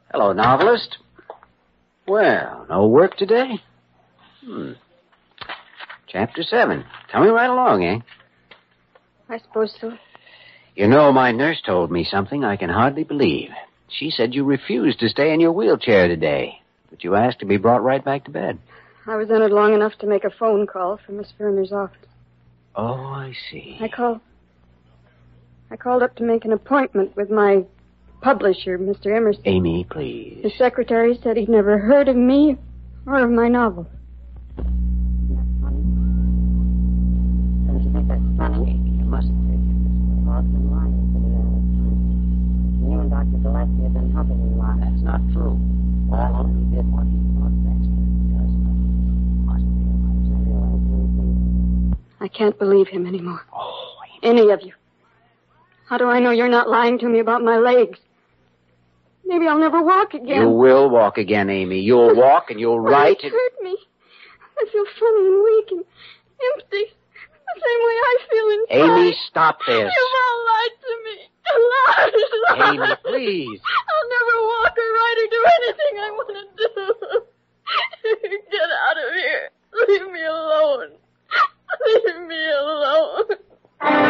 Hello, novelist. Well, no work today? Chapter 7. Coming right along, eh? I suppose so. You know, my nurse told me something I can hardly believe. She said you refused to stay in your wheelchair today, but you asked to be brought right back to bed. I was in it long enough to make a phone call from Miss Verner's office. Oh, I see. I called up to make an appointment with my publisher, Mr. Emerson. Amy, please. The secretary said he'd never heard of me or of my novel. Don't you think that's funny? You mustn't take it. Boston lying for the last time. You and Dr. Gillespie have been helping me a lot. That's not true. All only did what he thought best. Does must realize. I can't believe him anymore. Oh, Any of you. How do I know you're not lying to me about my legs? Maybe I'll never walk again. You will walk again, Amy. You'll walk and you'll write. It hurt me. I feel funny and weak and empty. The same way I feel inside. Amy, stop this. You've all lied to me. Lies. Amy, please. I'll never walk or write or do anything I want to